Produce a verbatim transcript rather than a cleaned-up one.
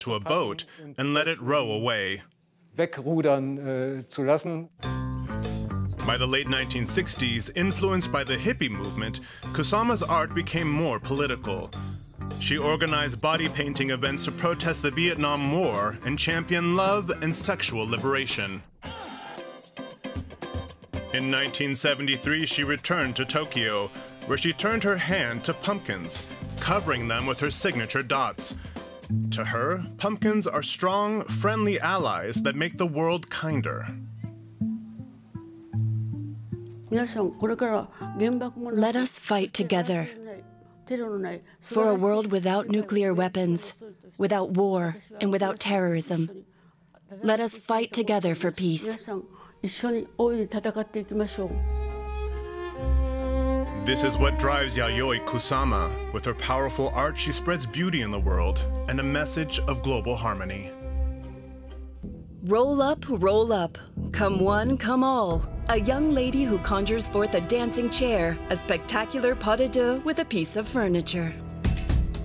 to a boat and let it row away. Wegrudern äh, zu lassen. By the late nineteen sixties, influenced by the hippie movement, Kusama's art became more political. She organized body painting events to protest the Vietnam War and champion love and sexual liberation. In nineteen seventy-three, she returned to Tokyo, where she turned her hand to pumpkins, covering them with her signature dots. To her, pumpkins are strong, friendly allies that make the world kinder. Let us fight together for a world without nuclear weapons, without war, and without terrorism. Let us fight together for peace. This is what drives Yayoi Kusama. With her powerful art, she spreads beauty in the world and a message of global harmony. Roll up, roll up. Come one, come all. A young lady who conjures forth a dancing chair, a spectacular pas de deux with a piece of furniture.